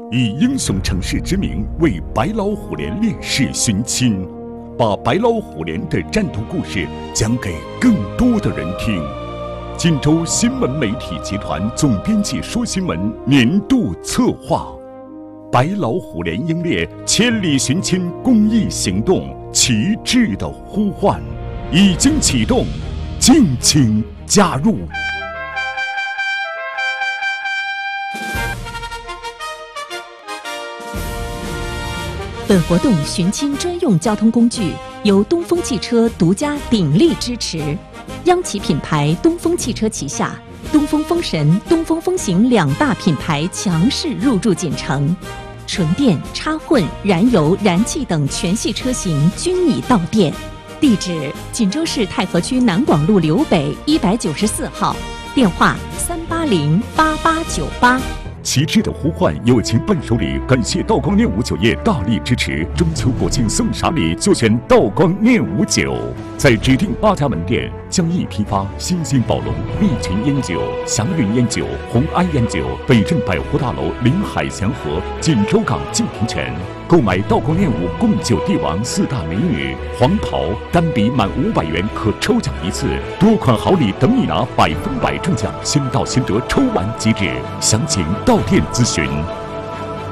以英雄城市之名为白老虎连烈士寻亲，把白老虎连的战斗故事讲给更多的人听。锦州新闻媒体集团总编辑说新闻年度策划，白老虎连英烈千里寻亲公益行动旗帜的呼唤已经启动，敬请加入。 本活动寻亲专用交通工具由东风汽车独家鼎力支持，央企品牌东风汽车旗下东风风神、东风风行两大品牌强势入驻锦城，纯电、插混、燃油、燃气等全系车型均已到店。地址：锦州市太和区南广路刘北194号，电话3808898。 旗帜的呼唤友情伴手礼，感谢道光念五酒业大力支持。中秋国庆送啥礼就选道光念五酒，在指定8家门店，江益批发、新兴宝龙、利群烟酒、祥云烟酒、红安烟酒，北镇百货大楼临海祥和、锦州港敬亭泉。购买道光念五贡酒帝王4大美女黄袍单笔满500元可抽奖1次，多款好礼等你拿，100%中奖，先到先得，抽完即止。详情到店咨询。